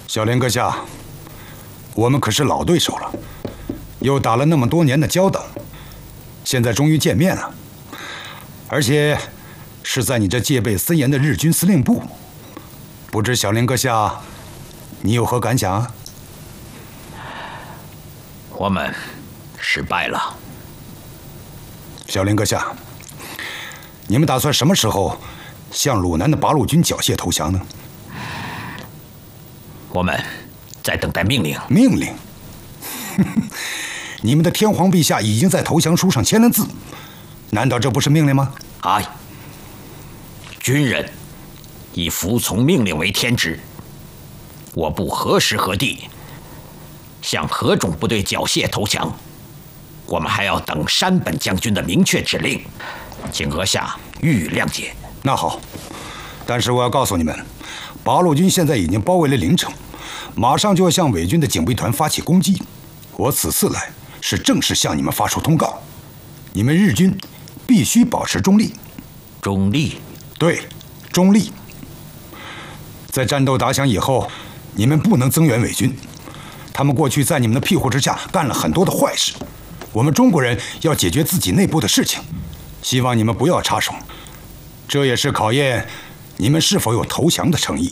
小莲阁下，我们可是老对手了，又打了那么多年的交道，现在终于见面了，而且是在你这戒备森严的日军司令部。不知小莲阁下，你有何感想啊？ 我们失败了。 小莲阁下，你们打算什么时候向鲁南的八路军缴械投降呢？ 我们在等待命令。 命令？你们的天皇陛下已经在投降书上签了字，难道这不是命令吗？ 哎，军人以服从命令为天职。我部何时何地向何种部队缴械投降，我们还要等山本将军的明确指令，请阁下予以谅解。 那好，但是我要告诉你们，八路军现在已经包围了临城，马上就要向伪军的警备团发起攻击。我此次来是正式向你们发出通告，你们日军必须保持中立。 中立？ 对，中立。在战斗打响以后，你们不能增援伪军，他们过去在你们的庇护之下干了很多的坏事。我们中国人要解决自己内部的事情，希望你们不要插手，这也是考验你们是否有投降的诚意。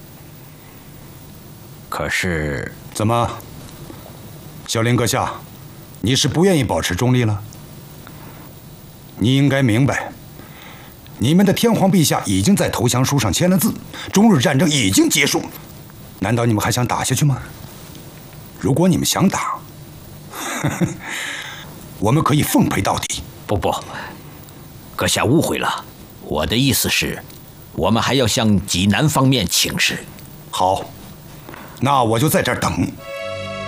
可是， 怎么，小林阁下，你是不愿意保持中立了？你应该明白，你们的天皇陛下已经在投降书上签了字，中日战争已经结束，难道你们还想打下去吗？如果你们想打，我们可以奉陪到底。 不，阁下误会了，我的意思是，我们还要向济南方面请示。 好，那我就在这儿等。